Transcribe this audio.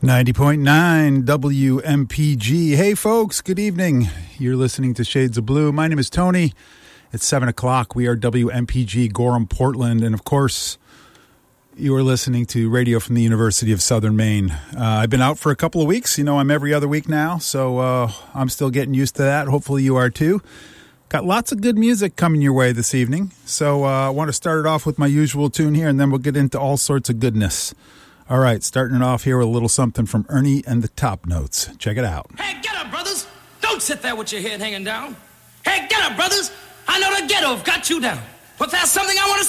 90.9 WMPG. Hey, folks, good evening. You're listening to Shades of Blue. My name is Tony. It's 7 o'clock. We are WMPG Gorham, Portland. And, of course, you are listening to radio from the University of Southern Maine. I've been out for a couple of weeks. You know, I'm every other week now, so I'm still getting used to that. Hopefully you are, too. Got lots of good music coming your way this evening. So I want to start it off with my usual tune here, and then we'll get into all sorts of goodness. All right, starting it off here with a little something from Ernie and the Top Notes. Check it out. Hey, get up, brothers. Don't sit there with your head hanging down. Hey, get up, brothers. I know the ghetto've got you down. But there's something I want to